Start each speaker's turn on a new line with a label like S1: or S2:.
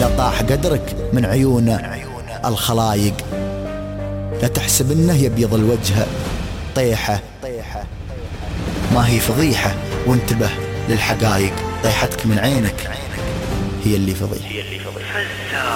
S1: لا طاح قدرك من عيون الخلايق. لا تحسب انه يبيض الوجه طيحة، ما هي فضيحة، وانتبه للحقائق. طيحتك من عينك هي اللي فضيحة.